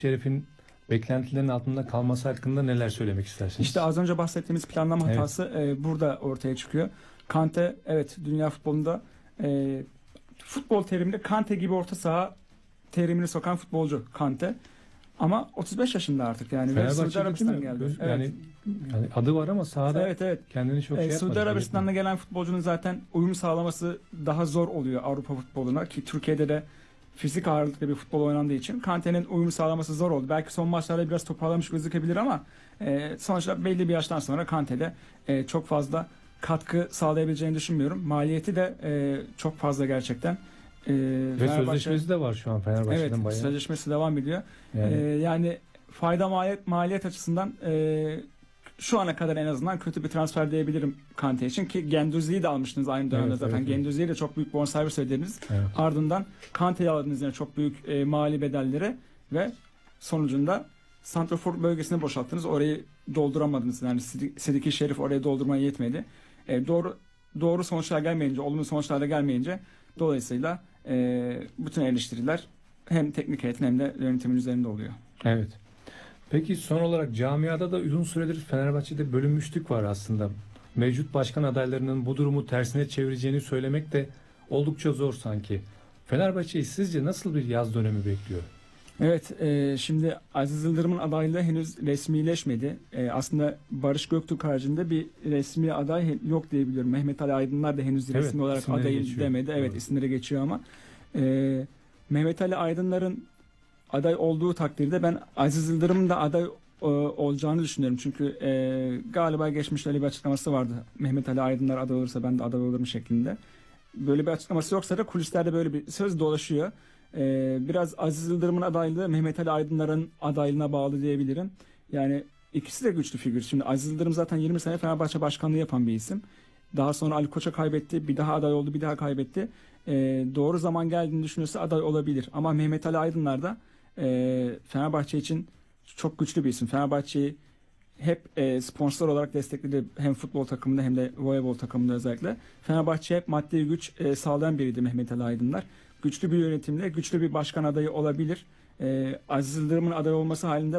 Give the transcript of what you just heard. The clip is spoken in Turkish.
Şerif'in beklentilerin altında kalması hakkında neler söylemek istersiniz? İşte az önce bahsettiğimiz planlama Evet. hatası burada ortaya çıkıyor. Kante, evet, dünya futbolunda futbol teriminde Kante gibi orta saha terimini sokan futbolcu Kante. Ama 35 yaşında artık yani. Ve Suudi Fenerbahçe'deki Arabistan mi? geldi. Yani, yani adı var ama sahada Evet. kendini çok şey yapmadı. Suudi Arabistan'da gelen futbolcunun zaten uyum sağlaması daha zor oluyor Avrupa futboluna, ki Türkiye'de de fizik ağırlıklı bir futbol oynandığı için Kante'nin uyum sağlaması zor oldu. Belki son maçlarda biraz toparlamış gözükebilir ama sonuçta belli bir yaştan sonra Kante'de çok fazla katkı sağlayabileceğini düşünmüyorum. Maliyeti de çok fazla gerçekten. Ve sözleşmesi de var şu an Fenerbahçe'den evet, bayağı. sözleşmesi devam ediyor. Yani. Yani fayda maliyet açısından şu ana kadar en azından kötü bir transfer diyebilirim Kante için, ki Guendouzi'yi de almıştınız aynı dönemde zaten. Evet. Guendouzi'ye de çok büyük bonservis ödediniz. Evet. Ardından Kante'yi aldınız yine çok büyük mali bedellere ve sonucunda santrafor bölgesini boşalttınız. Orayı dolduramadınız. Yani Sidiki Şerif oraya doldurmaya yetmedi. Doğru sonuçlar gelmeyince, olumlu sonuçlar da gelmeyince dolayısıyla bütün eleştiriler hem teknik heyetin hem de yönetimin üzerinde oluyor. Evet. Peki son olarak camiada da uzun süredir Fenerbahçe'de bölünmüşlük var aslında. Mevcut başkan adaylarının bu durumu tersine çevireceğini söylemek de oldukça zor sanki. Fenerbahçe'yi sizce nasıl bir yaz dönemi bekliyor? Evet, şimdi Aziz Yıldırım'ın adaylığı henüz resmileşmedi. Aslında Barış Göktürk haricinde bir resmi aday yok diye biliyorum. Mehmet Ali Aydınlar da henüz Evet, resmi olarak isimleri adayım geçiyor. demedi. Evet, Doğru. isimleri geçiyor ama Mehmet Ali Aydınlar'ın aday olduğu takdirde ben Aziz Yıldırım'ın da aday olacağını düşünüyorum. Çünkü galiba geçmişte öyle bir açıklaması vardı. Mehmet Ali Aydınlar aday olursa ben de aday olurum şeklinde. Böyle bir açıklaması yoksa da kulislerde böyle bir söz dolaşıyor. Biraz Aziz Yıldırım'ın adaylığı Mehmet Ali Aydınlar'ın adaylığına bağlı diyebilirim. Yani ikisi de güçlü figür. Şimdi Aziz Yıldırım zaten 20 sene Fenerbahçe başkanlığı yapan bir isim. Daha sonra Ali Koç'a kaybetti. Bir daha aday oldu, bir daha kaybetti. Doğru zaman geldiğini düşünüyorsa aday olabilir. Ama Mehmet Ali Aydınlar da Fenerbahçe için çok güçlü bir isim. Fenerbahçe'yi hep sponsor olarak destekledi, hem futbol takımında hem de voleybol takımında özellikle. Fenerbahçe hep maddi güç sağlayan biriydi Mehmet Ali Aydınlar. Güçlü bir yönetimle güçlü bir başkan adayı olabilir. Aziz Yıldırım'ın aday olması halinde